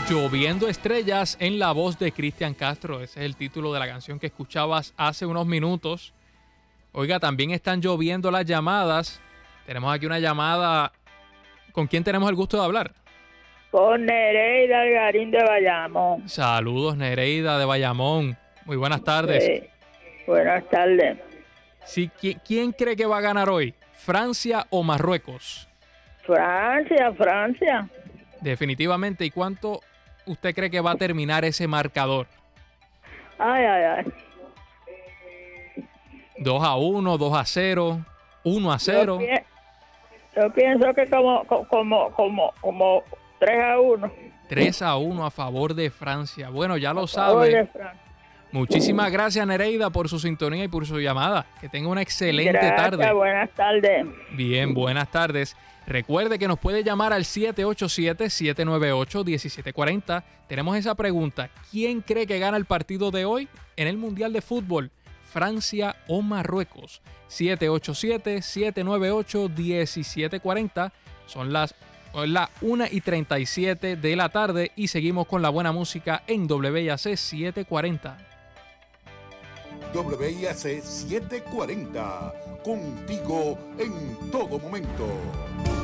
Lloviendo estrellas en la voz de Cristian Castro. Ese es el título de la canción que escuchabas hace unos minutos. Oiga, también están lloviendo las llamadas. Tenemos aquí una llamada. ¿Con quién tenemos el gusto de hablar? Con Nereida Algarín de Bayamón. Saludos, Nereida de Bayamón. Muy buenas tardes. Sí. Buenas tardes. Sí, ¿quién cree que va a ganar hoy? ¿Francia o Marruecos? Francia. Definitivamente. ¿Y cuánto usted cree que va a terminar ese marcador? Ay. 2-1, 2-0, 1-0. Yo pienso que como 3-1. 3-1 a favor de Francia. Bueno, ya lo sabe. Muchísimas gracias, Nereida, por su sintonía y por su llamada. Que tenga una excelente tarde. Buenas tardes. Bien, buenas tardes. Recuerde que nos puede llamar al 787-798-1740. Tenemos esa pregunta. ¿Quién cree que gana el partido de hoy en el Mundial de Fútbol? ¿Francia o Marruecos? 787-798-1740. Son las 1:37 de la tarde y seguimos con la buena música en WIAC 740. WIAC 740, contigo en todo momento.